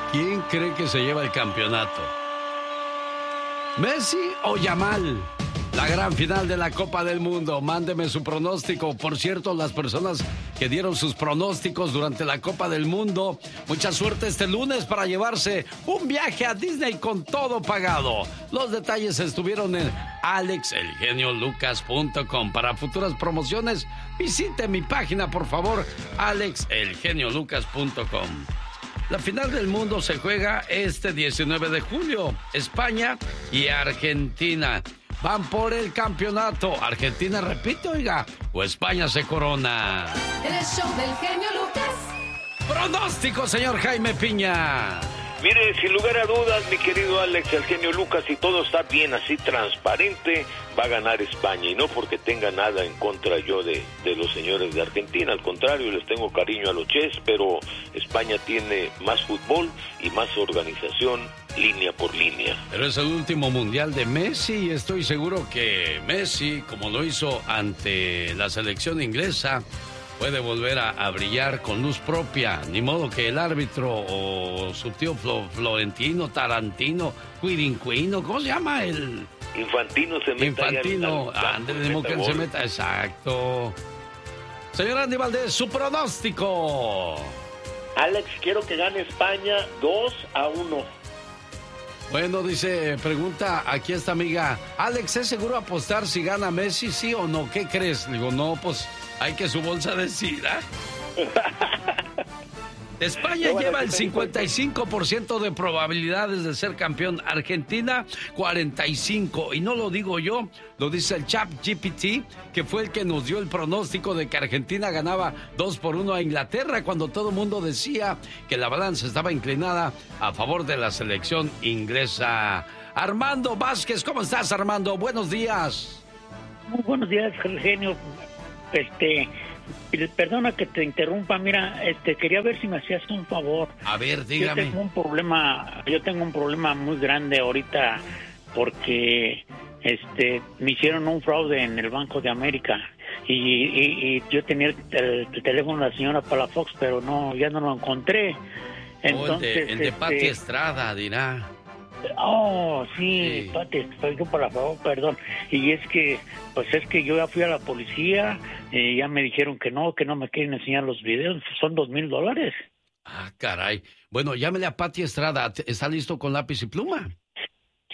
¿Quién cree que se lleva el campeonato? ¿Messi o Yamal? La gran final de la Copa del Mundo. Mándeme su pronóstico. Por cierto, las personas que dieron sus pronósticos durante la Copa del Mundo, mucha suerte este lunes para llevarse un viaje a Disney con todo pagado. Los detalles estuvieron en alexelgeniolucas.com. Para futuras promociones, visite mi página, por favor, alexelgeniolucas.com. La final del mundo se juega este 19 de julio. España y Argentina van por el campeonato. Argentina repite, oiga, o España se corona. El show del genio Lucas. Pronóstico, señor Jaime Piña. Mire, sin lugar a dudas, mi querido Alex, el genio Lucas, si todo está bien así transparente, va a ganar España. Y no porque tenga nada en contra yo de los señores de Argentina. Al contrario, les tengo cariño a los Ches, pero España tiene más fútbol y más organización, línea por línea. Pero es el último mundial de Messi y estoy seguro que Messi, como lo hizo ante la selección inglesa, puede volver a brillar con luz propia. Ni modo que el árbitro o su tío Florentino, Tarantino, Quirinquino, ¿cómo se llama el...? Infantino se meta. Infantino, Andrés de Moquén se meta, exacto. Señor Andy Valdés, su pronóstico. Alex, quiero que gane España 2-1. Bueno, pregunta aquí esta amiga, Alex, ¿es seguro apostar si gana Messi, sí o no? ¿Qué crees? Digo, no, pues hay que su bolsa decida. España lleva el 55% de probabilidades de ser campeón. Argentina, 45%. Y no lo digo yo, lo dice el ChatGPT, que fue el que nos dio el pronóstico de que Argentina ganaba 2-1 a Inglaterra, cuando todo el mundo decía que la balanza estaba inclinada a favor de la selección inglesa. Armando Vázquez, ¿cómo estás, Armando? Buenos días. Muy buenos días, genio. Perdona que te interrumpa, mira, quería ver si me hacías un favor. A ver, dígame. Yo tengo un problema muy grande ahorita porque me hicieron un fraude en el Banco de América y yo tenía el teléfono de la señora Palafox, pero no, ya no lo encontré. Entonces, el de Pati Estrada, dirá. Oh, sí, Pati, estoy yo para favor, perdón. Y es que yo ya fui a la policía, ya me dijeron que no me quieren enseñar los videos, son $2,000. Ah, caray. Bueno, llámele a Pati Estrada, ¿está listo con lápiz y pluma?